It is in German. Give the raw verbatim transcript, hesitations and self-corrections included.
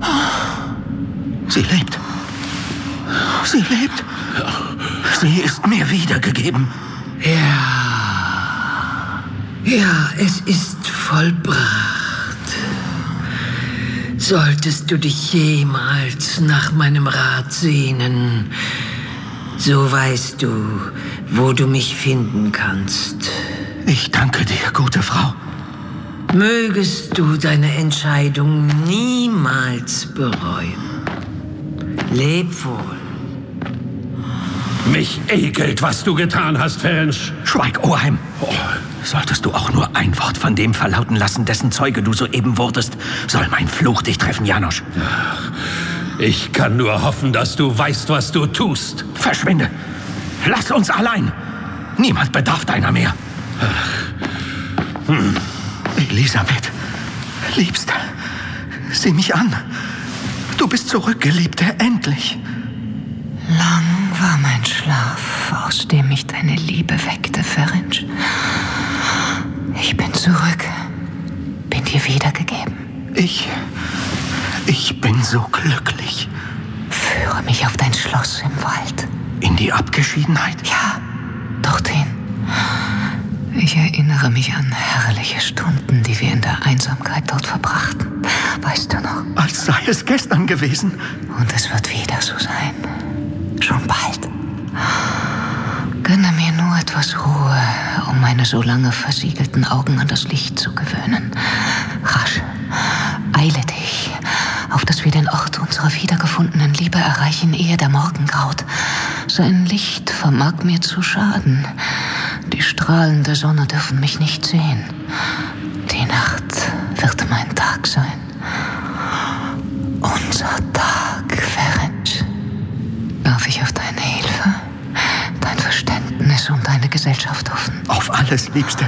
Sie lebt. Sie lebt. Sie ist mir wiedergegeben. Ja. Ja, es ist vollbracht. Solltest du dich jemals nach meinem Rat sehnen, so weißt du, wo du mich finden kannst. Ich danke dir, gute Frau. Mögest du deine Entscheidung niemals bereuen. Leb wohl. Mich ekelt, was du getan hast, Ferenc. Schweig, Oheim. Oh. Solltest du auch nur ein Wort von dem verlauten lassen, dessen Zeuge du soeben wurdest, soll mein Fluch dich treffen, Janosch. Ich kann nur hoffen, dass du weißt, was du tust. Verschwinde. Lass uns allein. Niemand bedarf deiner mehr. Hm. Elisabeth, Liebste, sieh mich an. Du bist zurück, Geliebte, endlich. Lang war mein Schlaf, aus dem mich deine Liebe weckte, Ferenc. Ich bin zurück, bin dir wiedergegeben. Ich, ich bin so glücklich. Führe mich auf dein Schloss im Wald. In die Abgeschiedenheit? Ja, dorthin. Ich erinnere mich an herrliche Stunden, die wir in der Einsamkeit dort verbrachten. Weißt du noch? Als sei es gestern gewesen. Und es wird wieder so sein. Schon bald. Gönne mir nur etwas Ruhe, um meine so lange versiegelten Augen an das Licht zu gewöhnen. Rasch, eile dich, auf dass wir den Ort unserer wiedergefundenen Liebe erreichen, ehe der Morgen graut. Sein Licht vermag mir zu schaden. Die Strahlen der Sonne dürfen mich nicht sehen. Die Nacht wird mein Tag sein. Unser Tag, Ferenc. Darf ich auf deine Hilfe, dein Verständnis und deine Gesellschaft hoffen? Auf alles, Liebste.